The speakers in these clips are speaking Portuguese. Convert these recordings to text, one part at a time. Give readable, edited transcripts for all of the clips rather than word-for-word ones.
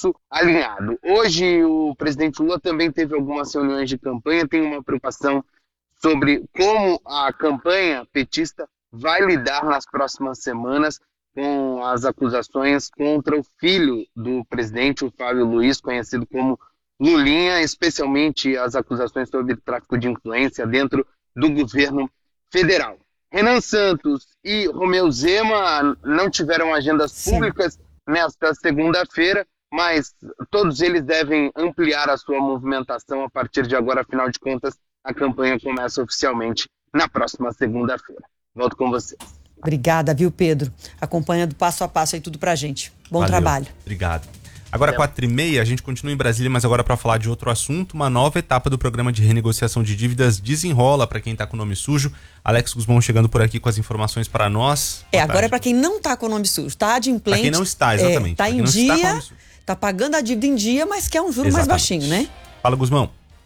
discurso alinhado. Hoje, o presidente Lula também teve algumas reuniões de campanha, tem uma preocupação sobre como a campanha petista vai lidar nas próximas semanas com as acusações contra o filho do presidente, o Flávio Luiz, conhecido como Lulinha, especialmente as acusações sobre tráfico de influência dentro do governo federal. Renan Santos e Romeu Zema não tiveram agendas públicas nesta segunda-feira, mas todos eles devem ampliar a sua movimentação a partir de agora. Afinal de contas, a campanha começa oficialmente na próxima segunda-feira. Volto com vocês. Obrigada, viu, Pedro? Acompanhando passo a passo aí tudo pra gente. Bom trabalho. Obrigado. Agora, 4h30, a gente continua em Brasília, mas agora para falar de outro assunto. Uma nova etapa do programa de renegociação de dívidas desenrola para quem tá com o nome sujo. Alex Guzmão chegando por aqui com as informações para nós. Agora é para quem não tá com o nome sujo, tá adimplente. Para quem não está, exatamente. Tá em dia, tá pagando a dívida em dia, mas quer um juro mais baixinho, né? Fala, Guzmão.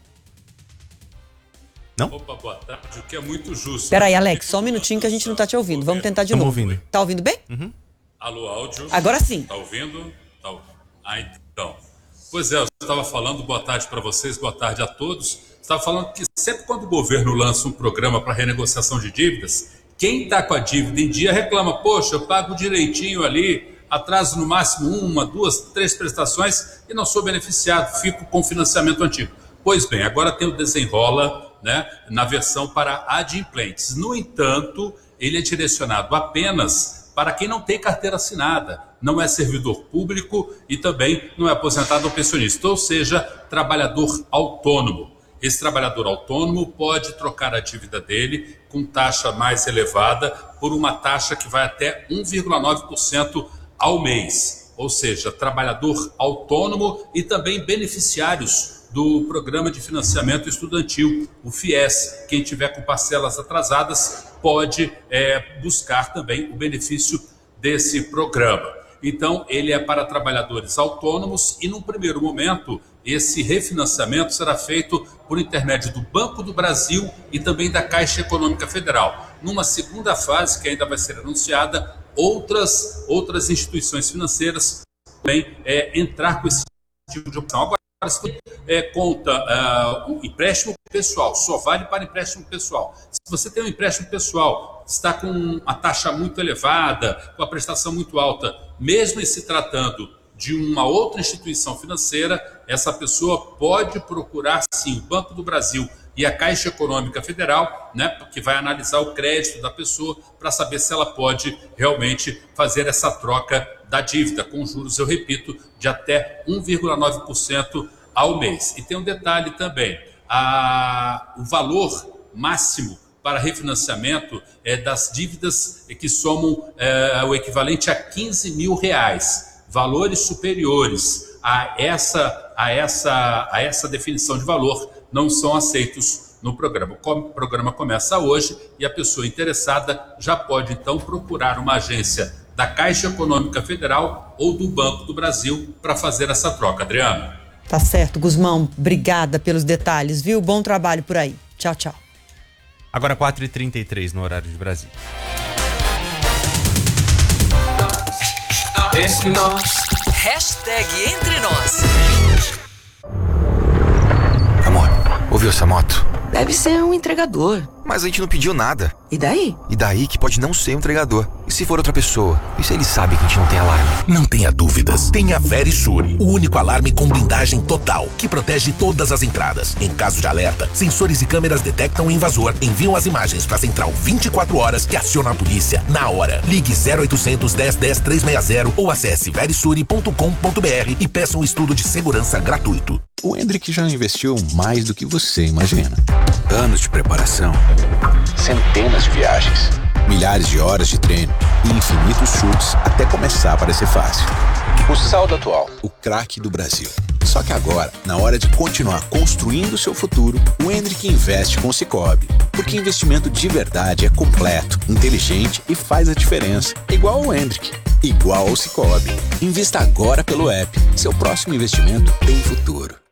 Não? Opa, boa tarde, o que é muito justo. Peraí, Alex, só um minutinho que a gente não tá te ouvindo. Vamos tentar de novo. Ouvindo. Tá ouvindo bem? Uhum. Alô, áudio. Agora sim. Tá ouvindo? Então. Pois é, eu estava falando, boa tarde para vocês, boa tarde a todos. Estava falando que sempre quando o governo lança um programa para renegociação de dívidas, quem está com a dívida em dia reclama, poxa, eu pago direitinho ali, atraso no máximo 1, 2, 3 prestações e não sou beneficiado, fico com financiamento antigo. Pois bem, agora tem o desenrola, né, na versão para adimplentes. No entanto, ele é direcionado apenas para quem não tem carteira assinada, não é servidor público e também não é aposentado ou pensionista, ou seja, trabalhador autônomo. Esse trabalhador autônomo pode trocar a dívida dele com taxa mais elevada por uma taxa que vai até 1,9% ao mês. Ou seja, trabalhador autônomo e também beneficiários do Programa de Financiamento Estudantil, o FIES. Quem tiver com parcelas atrasadas pode buscar também o benefício desse programa. Então, ele é para trabalhadores autônomos e, num primeiro momento, esse refinanciamento será feito por intermédio do Banco do Brasil e também da Caixa Econômica Federal. Numa segunda fase, que ainda vai ser anunciada, outras instituições financeiras também entrar com esse tipo de opção. Agora, se conta o empréstimo pessoal, só vale para empréstimo pessoal. Se você tem um empréstimo pessoal, está com uma taxa muito elevada, com a prestação muito alta, mesmo em se tratando de uma outra instituição financeira, essa pessoa pode procurar sim o Banco do Brasil e a Caixa Econômica Federal, né, que vai analisar o crédito da pessoa para saber se ela pode realmente fazer essa troca da dívida, com juros, eu repito, de até 1,9% ao mês. E tem um detalhe também, o valor máximo para refinanciamento das dívidas que somam o equivalente a R$15 mil. Valores superiores a essa definição de valor não são aceitos no programa. O programa começa hoje e a pessoa interessada já pode então procurar uma agência da Caixa Econômica Federal ou do Banco do Brasil para fazer essa troca. Adriano. Tá certo, Guzmão. Obrigada pelos detalhes, viu? Bom trabalho por aí. Tchau, tchau. Agora 4h33 no horário de Brasília. Entre nós. Hashtag Entre Nós. Amor, ouviu essa moto? Deve ser um entregador. Mas a gente não pediu nada. E daí? E daí que pode não ser um entregador. E se for outra pessoa? E se ele sabe que a gente não tem alarme? Não tenha dúvidas. Tenha Verisure, o único alarme com blindagem total, que protege todas as entradas. Em caso de alerta, sensores e câmeras detectam o invasor, enviam as imagens para a central 24 horas que aciona a polícia na hora. Ligue 0800 10 10 360 ou acesse verisure.com.br e peça um estudo de segurança gratuito. O Hendrick já investiu mais do que você imagina. Anos de preparação, centenas de viagens, milhares de horas de treino e infinitos chutes até começar a parecer fácil. O saldo atual, o craque do Brasil. Só que agora, na hora de continuar construindo o seu futuro, o Hendrick investe com o Sicoob. Porque investimento de verdade é completo, inteligente e faz a diferença. Igual ao Hendrick, igual ao Sicoob. Invista agora pelo app. Seu próximo investimento tem futuro.